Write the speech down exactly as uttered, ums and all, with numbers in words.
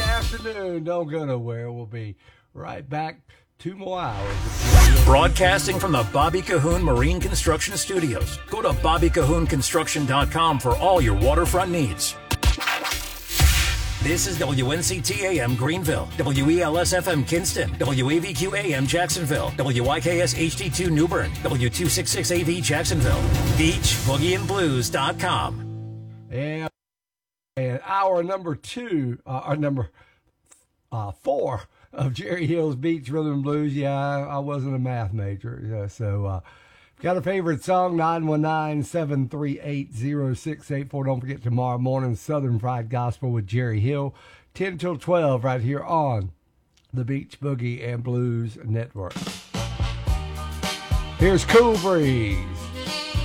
afternoon. Don't go nowhere. We'll be right back. Two more hours. Broadcasting from the Bobby Cahoon Marine Construction Studios. Go to bobby cahoon construction dot com for all your waterfront needs. This is W N C T A M Greenville, W E L S F M Kinston, W A V Q A M Jacksonville, W I K S H D two New Bern, W two sixty-six A V Jacksonville, beach boogie and blues dot com. And, and hour number two, uh, our number uh, four of Jerry Hill's Beach Rhythm and Blues. Yeah, I, I wasn't a math major. Yeah, so uh, got a favorite song, nine one nine, seven three eight, zero six eight four. Don't forget tomorrow morning, Southern Fried Gospel with Jerry Hill, ten till twelve right here on the Beach Boogie and Blues Network. Here's Cool Breeze.